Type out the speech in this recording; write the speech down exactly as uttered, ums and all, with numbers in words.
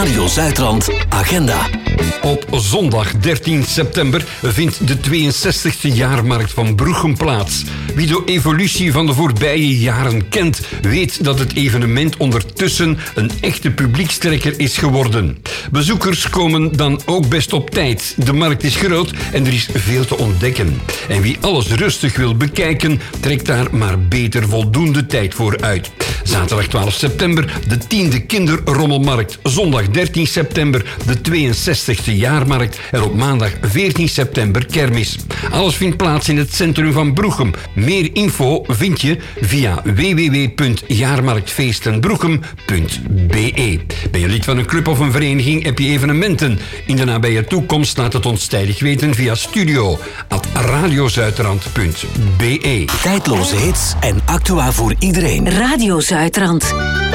Radio Zuidrand Agenda. Op zondag dertien september vindt de tweeënzestigste jaarmarkt van Bruchem plaats. Wie de evolutie van de voorbije jaren kent, weet dat het evenement ondertussen een echte publiekstrekker is geworden. Bezoekers komen dan ook best op tijd. De markt is groot en er is veel te ontdekken. En wie alles rustig wil bekijken, trekt daar maar beter voldoende tijd voor uit. Zaterdag twaalf september de tiende kinderrommelmarkt. Zondag dertien september de tweeënzestigste jaarmarkt. En op maandag veertien september kermis. Alles vindt plaats in het centrum van Bruchem. Meer info vind je via w w w punt jaarmarktfeestenbruchem punt b e. Ben je lid van een club of een vereniging, heb je evenementen in de nabije toekomst? Laat het ons tijdig weten via studio at radiozuidrand punt b e. Tijdloze hits en actua voor iedereen. Radio Zuidrand.